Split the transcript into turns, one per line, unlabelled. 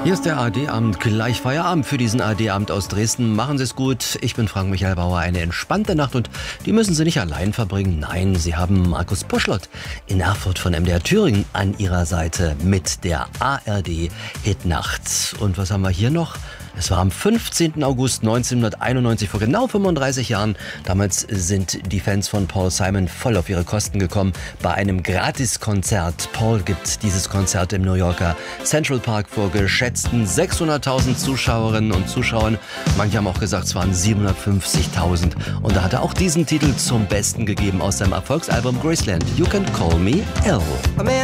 Hier ist der ARD-Abend, gleich Feierabend für diesen ARD-Abend aus Dresden. Machen Sie es gut. Ich bin Frank-Michael Bauer. Eine entspannte Nacht und die müssen Sie nicht allein verbringen. Nein, Sie haben Markus Puschlott in Erfurt von MDR Thüringen an Ihrer Seite mit der ARD-Hitnacht. Und was haben wir hier noch? Es war am 15. August 1991, vor genau 35 Jahren. Damals sind die Fans von Paul Simon voll auf ihre Kosten gekommen bei einem Gratiskonzert. Paul gibt dieses Konzert im New Yorker Central Park vor geschätzten 600.000 Zuschauerinnen und Zuschauern. Manche haben auch gesagt, es waren 750.000. Und da hat er auch diesen Titel zum Besten gegeben aus seinem Erfolgsalbum Graceland. You Can Call Me L.